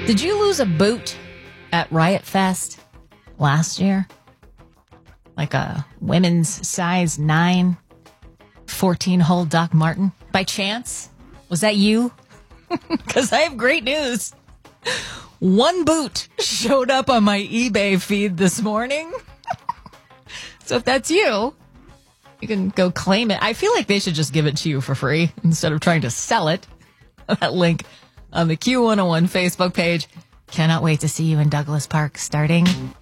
Did you lose a boot at Riot Fest last year? Like a women's size 9, 14-hole Doc Martin? By chance? Was that you? Because I have great news. One boot showed up on my eBay feed this morning. So if that's you, you can go claim it. I feel like they should just give it to you for free instead of trying to sell it. That link on the Q101 Facebook page. Cannot wait to see you in Douglas Park starting